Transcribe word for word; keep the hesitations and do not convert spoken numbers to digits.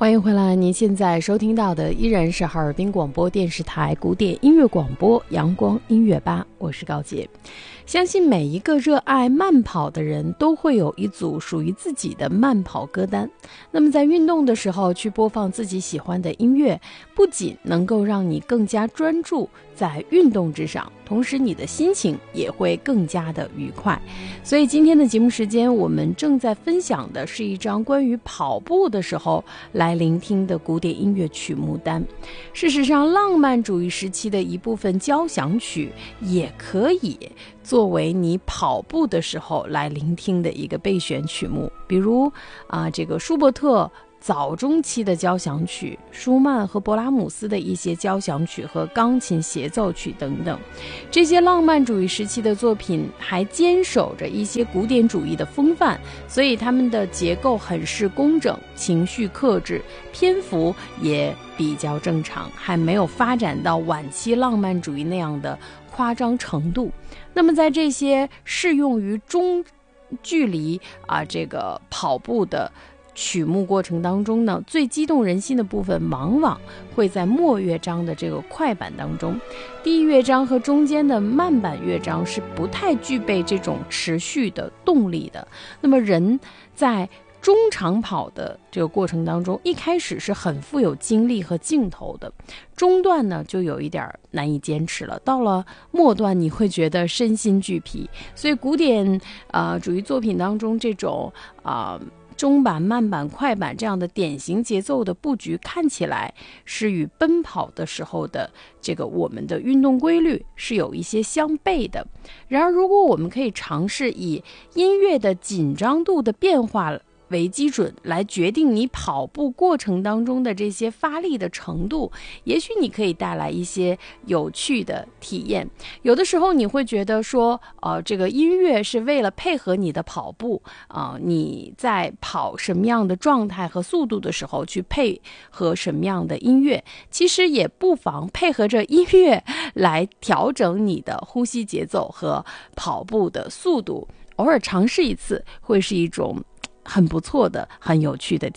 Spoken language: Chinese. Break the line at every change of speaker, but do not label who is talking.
欢迎回来，您现在收听到的依然是哈尔滨广播电视台古典音乐广播阳光音乐吧，我是高洁。相信每一个热爱慢跑的人都会有一组属于自己的慢跑歌单。那么在运动的时候去播放自己喜欢的音乐，不仅能够让你更加专注在运动之上，同时你的心情也会更加的愉快。所以今天的节目时间，我们正在分享的是一张关于跑步的时候来聆听的古典音乐曲目单。事实上，浪漫主义时期的一部分交响曲也可以作为你跑步的时候来聆听的一个备选曲目，比如啊，这个舒伯特早中期的交响曲，舒曼和勃拉姆斯的一些交响曲和钢琴协奏曲等等。这些浪漫主义时期的作品还坚守着一些古典主义的风范，所以他们的结构很是工整，情绪克制，篇幅也比较正常，还没有发展到晚期浪漫主义那样的夸张程度。那么在这些适用于中距离啊这个跑步的曲目过程当中呢，最激动人心的部分往往会在末乐章的这个快板当中，第一乐章和中间的慢板乐章是不太具备这种持续的动力的。那么人在中长跑的这个过程当中，一开始是很富有精力和劲头的，中段呢就有一点难以坚持了，到了末段你会觉得身心俱疲。所以古典呃主义作品当中这种啊、呃、中板、慢板、快板这样的典型节奏的布局，看起来是与奔跑的时候的这个我们的运动规律是有一些相悖的。然而如果我们可以尝试以音乐的紧张度的变化为基准来决定你跑步过程当中的这些发力的程度，也许你可以带来一些有趣的体验。有的时候你会觉得说呃，这个音乐是为了配合你的跑步啊、呃，你在跑什么样的状态和速度的时候去配合什么样的音乐，其实也不妨配合着音乐来调整你的呼吸节奏和跑步的速度，偶尔尝试一次会是一种很不错的很有趣的